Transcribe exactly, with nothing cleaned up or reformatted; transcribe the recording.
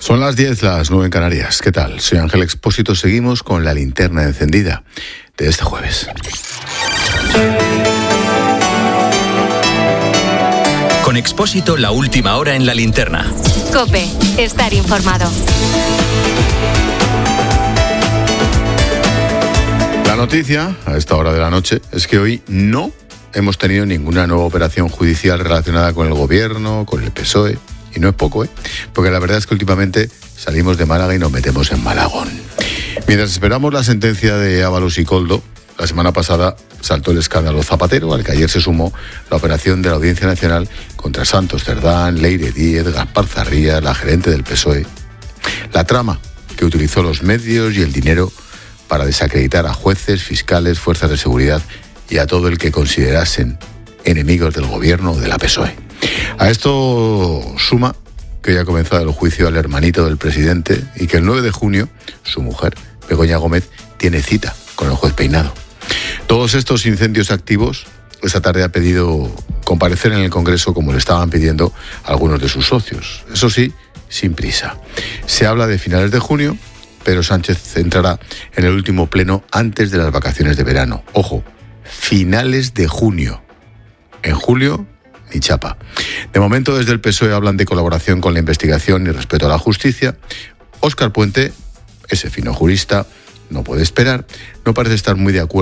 Son las diez, las nueve en Canarias. ¿Qué tal? Soy Ángel Expósito. Seguimos con la linterna encendida de este jueves. Con Expósito, la última hora en la linterna. COPE, estar informado. La noticia, a esta hora de la noche, es que hoy no hemos tenido ninguna nueva operación judicial relacionada con el gobierno, con el P S O E. Y no es poco, ¿eh? Porque la verdad es que últimamente salimos de Málaga y nos metemos en Malagón. Mientras esperamos la sentencia de Ábalos y Koldo, la semana pasada saltó el escándalo Zapatero, al que ayer se sumó la operación de la Audiencia Nacional contra Santos Cerdán, Leire Díez, Gaspar Zarría, la gerente del P S O E. La trama que utilizó los medios y el dinero para desacreditar a jueces, fiscales, fuerzas de seguridad y a todo el que considerasen enemigos del gobierno o de la P S O E. A esto suma que ya ha comenzado el juicio al hermanito del presidente y que el nueve de junio su mujer, Begoña Gómez, tiene cita con el juez Peinado. Todos estos incendios activos, esta tarde ha pedido comparecer en el Congreso como le estaban pidiendo algunos de sus socios. Eso sí, sin prisa. Se habla de finales de junio, pero Sánchez entrará en el último pleno antes de las vacaciones de verano. Ojo, finales de junio. En julio, ni chapa. De momento, desde el P S O E hablan de colaboración con la investigación y respeto a la justicia. Óscar Puente, ese fino jurista, no puede esperar, no parece estar muy de acuerdo